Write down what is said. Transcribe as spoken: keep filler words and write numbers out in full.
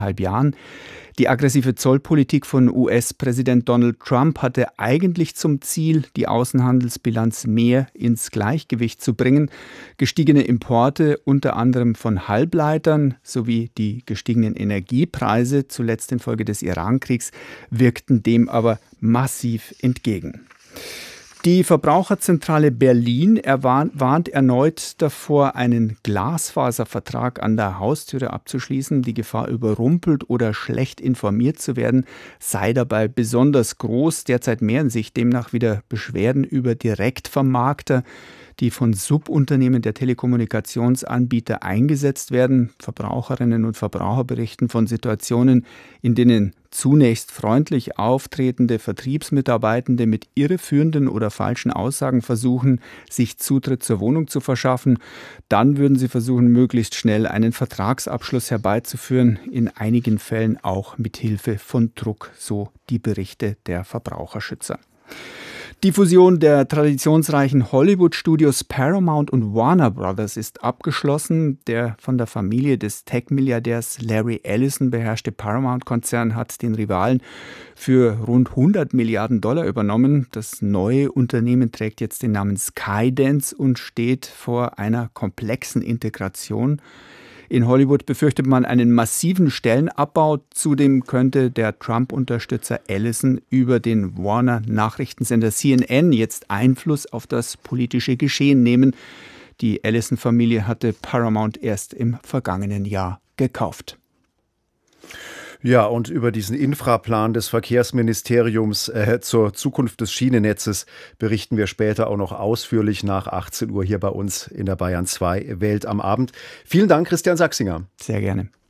Halb Jahren. Die aggressive Zollpolitik von U S-Präsident Donald Trump hatte eigentlich zum Ziel, die Außenhandelsbilanz mehr ins Gleichgewicht zu bringen. Gestiegene Importe, unter anderem von Halbleitern, sowie die gestiegenen Energiepreise, zuletzt infolge des Irankriegs, wirkten dem aber massiv entgegen. Die Verbraucherzentrale Berlin warnt erneut davor, einen Glasfaservertrag an der Haustüre abzuschließen. Die Gefahr, überrumpelt oder schlecht informiert zu werden, sei dabei besonders groß. Derzeit mehren sich demnach wieder Beschwerden über Direktvermarkter, die von Subunternehmen der Telekommunikationsanbieter eingesetzt werden. Verbraucherinnen und Verbraucher berichten von Situationen, in denen zunächst freundlich auftretende Vertriebsmitarbeitende mit irreführenden oder falschen Aussagen versuchen, sich Zutritt zur Wohnung zu verschaffen. Dann würden sie versuchen, möglichst schnell einen Vertragsabschluss herbeizuführen, in einigen Fällen auch mit Hilfe von Druck, so die Berichte der Verbraucherschützer. Die Fusion der traditionsreichen Hollywood-Studios Paramount und Warner Brothers ist abgeschlossen. Der von der Familie des Tech-Milliardärs Larry Ellison beherrschte Paramount-Konzern hat den Rivalen für rund hundert Milliarden Dollar übernommen. Das neue Unternehmen trägt jetzt den Namen Skydance und steht vor einer komplexen Integration. In Hollywood befürchtet man einen massiven Stellenabbau. Zudem könnte der Trump-Unterstützer Ellison über den Warner-Nachrichtensender C N N jetzt Einfluss auf das politische Geschehen nehmen. Die Ellison-Familie hatte Paramount erst im vergangenen Jahr gekauft. Ja, und über diesen Infraplan des Verkehrsministeriums äh, zur Zukunft des Schienennetzes berichten wir später auch noch ausführlich nach achtzehn Uhr hier bei uns in der Bayern zwei Welt am Abend. Vielen Dank, Christian Sachsinger. Sehr gerne.